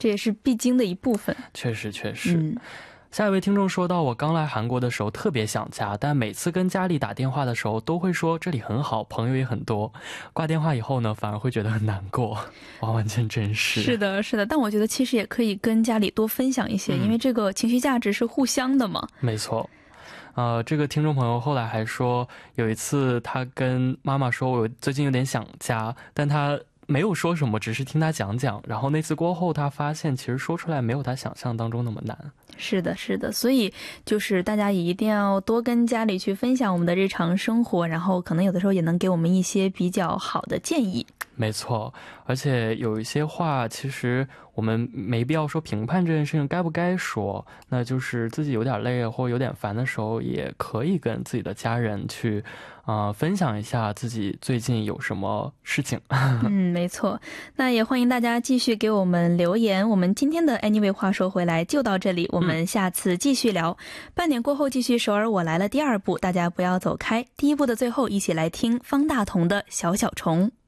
这也是必经的一部分。 确实确实。下一位听众说到，我刚来韩国的时候特别想家，但每次跟家里打电话的时候都会说这里很好，朋友也很多。挂电话以后呢，反而会觉得很难过。完完全真是。 是的是的，但我觉得其实也可以跟家里多分享一些，因为这个情绪价值是互相的嘛。 没错。这个听众朋友后来还说，有一次他跟妈妈说我最近有点想家，但他没有说什么，只是听他讲讲，然后那次过后他发现其实说出来没有他想象当中那么难。 是的是的，所以就是大家也一定要多跟家里去分享我们的日常生活，然后可能有的时候也能给我们一些比较好的建议。 没错，而且有一些话其实我们没必要说评判这件事情该不该说，那就是自己有点累或有点烦的时候也可以跟自己的家人去分享一下自己最近有什么事情。 没错，那也欢迎大家继续给我们留言。我们今天的 Anyway 话说回来就到这里，我们下次继续聊。半点过后继续首尔我来了第二部，大家不要走开。第一部的最后一起来听方大同的小小虫。